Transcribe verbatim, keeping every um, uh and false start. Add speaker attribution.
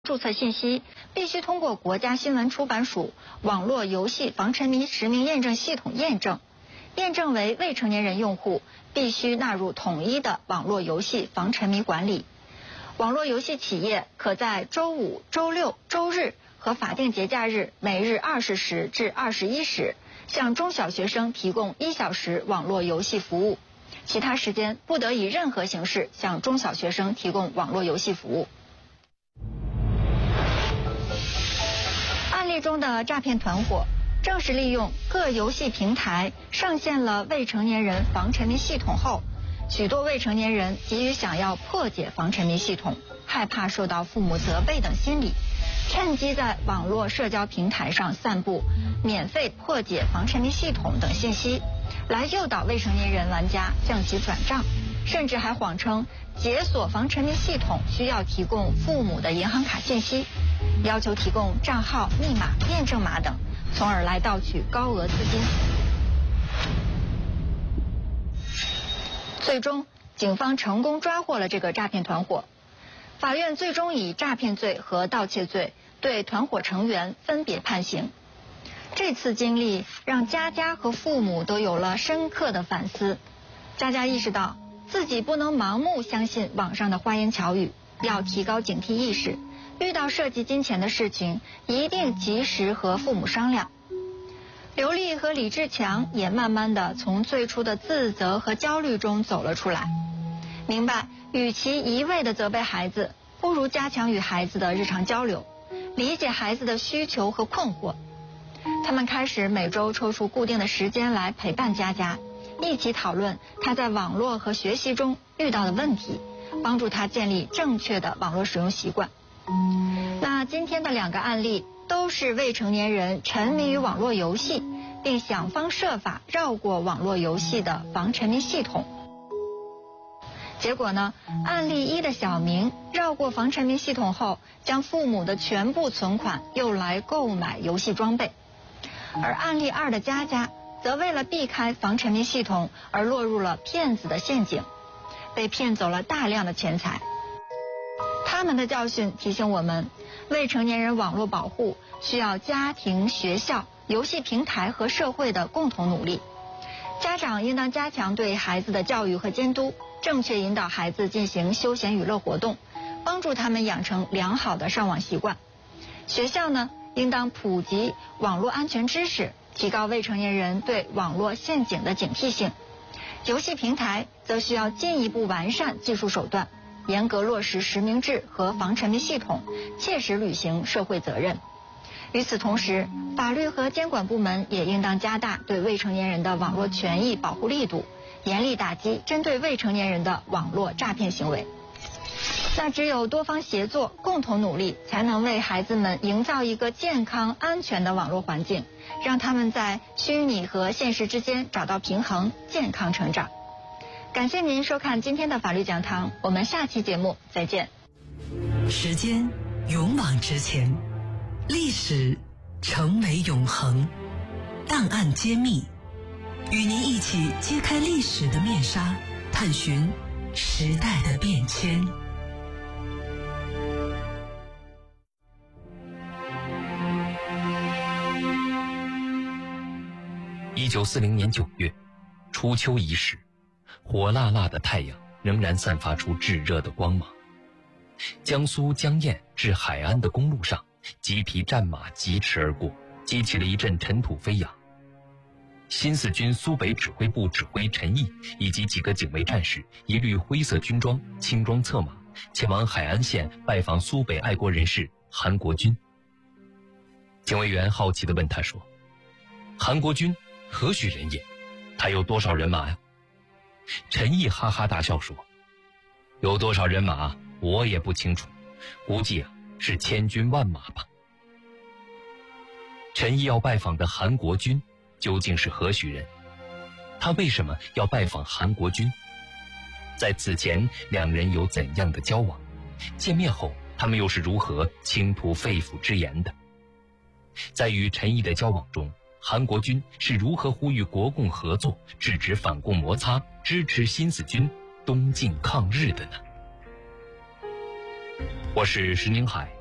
Speaker 1: 注册信息必须通过国家新闻出版署网络游戏防沉迷实名验证系统验证，验证为未成年人用户，必须纳入统一的网络游戏防沉迷管理。网络游戏企业可在周五、周六、周日和法定节假日每日二十时至二十一时向中小学生提供一小时网络游戏服务，其他时间不得以任何形式向中小学生提供网络游戏服务。案例中的诈骗团伙正是利用各游戏平台上线了未成年人防沉迷系统后，许多未成年人急于想要破解防沉迷系统，害怕受到父母责备等心理，趁机在网络社交平台上散布免费破解防沉迷系统等信息，来诱导未成年人玩家向其转账，甚至还谎称解锁防沉迷系统需要提供父母的银行卡信息，要求提供账号、密码、验证码等，从而来盗取高额资金。最终，警方成功抓获了这个诈骗团伙。法院最终以诈骗罪和盗窃罪对团伙成员分别判刑。这次经历让佳佳和父母都有了深刻的反思。佳佳意识到自己不能盲目相信网上的花言巧语，要提高警惕意识，遇到涉及金钱的事情一定及时和父母商量。刘丽和李志强也慢慢的从最初的自责和焦虑中走了出来，明白与其一味的责备孩子，不如加强与孩子的日常交流，理解孩子的需求和困惑。他们开始每周抽出固定的时间来陪伴佳佳，一起讨论他在网络和学习中遇到的问题，帮助他建立正确的网络使用习惯。那今天的两个案例都是未成年人沉迷于网络游戏，并想方设法绕过网络游戏的防沉迷系统。结果呢，案例一的小明绕过防沉迷系统后，将父母的全部存款用来购买游戏装备；而案例二的佳佳则为了避开防沉迷系统而落入了骗子的陷阱，被骗走了大量的钱财。他们的教训提醒我们，未成年人网络保护需要家庭、学校、游戏平台和社会的共同努力。家长应当加强对孩子的教育和监督，正确引导孩子进行休闲娱乐活动，帮助他们养成良好的上网习惯。学校呢，应当普及网络安全知识，提高未成年人对网络陷阱的警惕性。游戏平台则需要进一步完善技术手段，严格落实实名制和防沉迷系统，切实履行社会责任。与此同时，法律和监管部门也应当加大对未成年人的网络权益保护力度，严厉打击针对未成年人的网络诈骗行为。那只有多方协作，共同努力，才能为孩子们营造一个健康安全的网络环境，让他们在虚拟和现实之间找到平衡，健康成长。感谢您收看今天的法律讲堂，我们下期节目再见。
Speaker 2: 时间勇往直前，历史成为永恒，档案揭秘，与您一起揭开历史的面纱，探寻时代的变迁。
Speaker 3: 一九四零年九月，初秋伊始，火辣辣的太阳仍然散发出炙热的光芒。江苏江堰至海安的公路上，几匹战马疾驰而过，激起了一阵尘土飞扬。新四军苏北指挥部指挥陈毅以及几个警卫战士，一律灰色军装，轻装策马，前往海安县拜访苏北爱国人士韩国军。警卫员好奇地问他说：“韩国军何许人也？他有多少人马呀？”陈毅哈哈大笑说：“有多少人马我也不清楚，估计啊是千军万马吧。”陈毅要拜访的韩国军究竟是何许人？他为什么要拜访韩国军？在此前两人有怎样的交往？见面后他们又是如何倾吐肺腑之言的？在与陈毅的交往中，韩国军是如何呼吁国共合作，制止反共摩擦，支持新四军东进抗日的呢？我是石宁海。